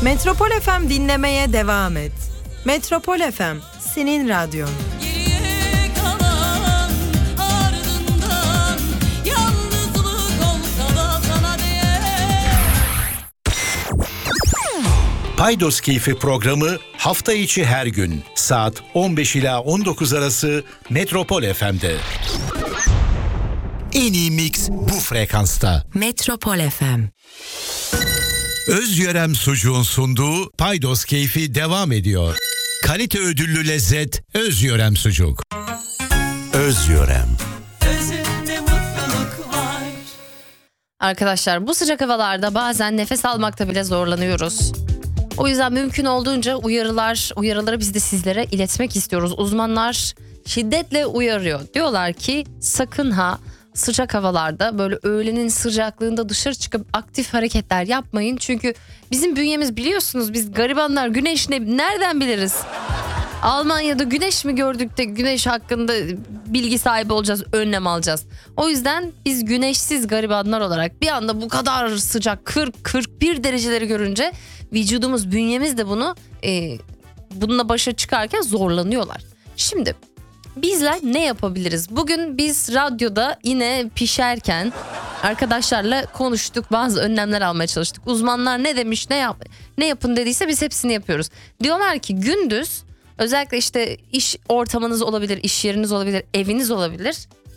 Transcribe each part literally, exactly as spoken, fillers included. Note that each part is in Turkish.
Metropol F M dinlemeye devam et. Metropol F M, senin radyon. Paydos Keyfi programı hafta içi her gün saat on beş ila on dokuz arası Metropol F M'de. En iyi mix bu frekansta. Metropol F M. Özyörem Sucuğun sunduğu Paydos Keyfi devam ediyor. Kalite ödüllü lezzet Özyörem Sucuk. Özyörem. Özünde mutluluk var. Arkadaşlar, bu sıcak havalarda bazen nefes almakta bile zorlanıyoruz. O yüzden mümkün olduğunca uyarılar, uyarıları biz de sizlere iletmek istiyoruz. Uzmanlar şiddetle uyarıyor. Diyorlar ki sakın ha sıcak havalarda böyle öğlenin sıcaklığında dışarı çıkıp aktif hareketler yapmayın. Çünkü bizim bünyemiz, biliyorsunuz, biz garibanlar güneş ne, nereden biliriz? Almanya'da güneş mi gördük de güneş hakkında bilgi sahibi olacağız, önlem alacağız. O yüzden biz güneşsiz garibanlar olarak bir anda bu kadar sıcak kırk kırk bir dereceleri görünce vücudumuz, bünyemiz de bunu e, bununla başa çıkarken zorlanıyorlar. Şimdi bizler ne yapabiliriz? Bugün biz radyoda yine pişerken arkadaşlarla konuştuk, bazı önlemler almaya çalıştık. Uzmanlar ne demiş, ne yap ne yapın dediyse biz hepsini yapıyoruz. Diyorlar ki gündüz, özellikle işte iş ortamınız olabilir, iş yeriniz olabilir, eviniz olabilir.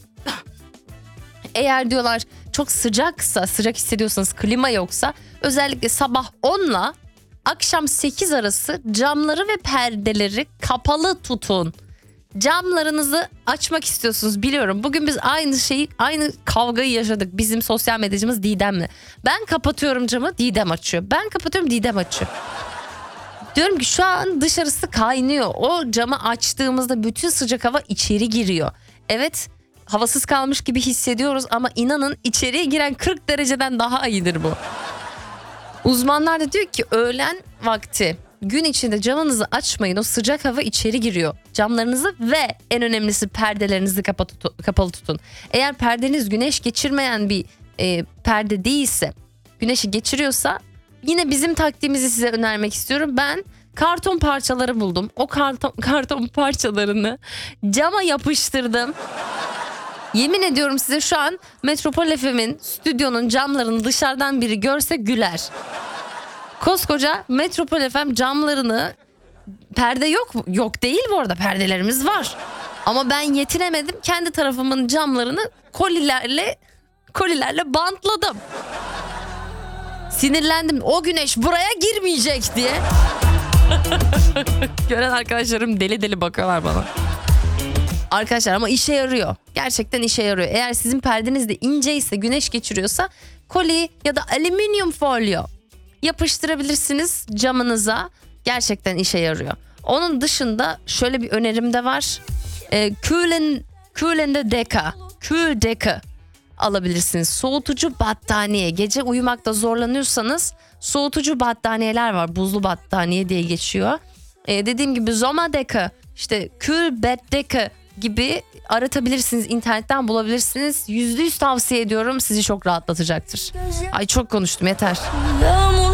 Eğer diyorlar çok sıcaksa, sıcak hissediyorsanız, klima yoksa, özellikle sabah onla akşam sekiz arası camları ve perdeleri kapalı tutun. Camlarınızı açmak istiyorsunuz, biliyorum. Bugün biz aynı şeyi, aynı kavgayı yaşadık bizim sosyal medyacımız Didem'le. Ben kapatıyorum camı, Didem açıyor. Ben kapatıyorum, Didem açıyor. Diyorum ki şu an dışarısı kaynıyor. O camı açtığımızda bütün sıcak hava içeri giriyor. Evet, havasız kalmış gibi hissediyoruz ama inanın içeriye giren kırk dereceden daha iyidir bu. Uzmanlar da diyor ki öğlen vakti gün içinde camınızı açmayın, o sıcak hava içeri giriyor. Camlarınızı ve en önemlisi perdelerinizi kapalı tutun. Eğer perdeniz güneş geçirmeyen bir e, perde değilse, güneşi geçiriyorsa, yine bizim taktiğimizi size önermek istiyorum. Ben karton parçaları buldum. O karton, karton parçalarını cama yapıştırdım. Yemin ediyorum size, şu an Metropol F M'in stüdyonun camlarını dışarıdan biri görse güler. Koskoca Metropol F M camlarını, perde yok mu? Yok değil bu arada, perdelerimiz var. Ama ben yetinemedim, kendi tarafımın camlarını kolilerle kolilerle bantladım. Sinirlendim, o güneş buraya girmeyecek diye. Gören arkadaşlarım deli deli bakıyorlar bana. Arkadaşlar ama işe yarıyor. Gerçekten işe yarıyor. Eğer sizin perdeniz de inceyse, güneş geçiriyorsa, koli ya da alüminyum folyo yapıştırabilirsiniz camınıza. Gerçekten işe yarıyor. Onun dışında şöyle bir önerim de var. Ee, Kühlen, Kühlen'de Deka, Kühl Deka alabilirsiniz. Soğutucu battaniye. Gece uyumakta zorlanıyorsanız soğutucu battaniyeler var. Buzlu battaniye diye geçiyor. Ee, dediğim gibi Zoma Deka, işte Kühl Deka gibi aratabilirsiniz, internetten bulabilirsiniz. Yüzde yüz tavsiye ediyorum, sizi çok rahatlatacaktır. Ay çok konuştum, yeter.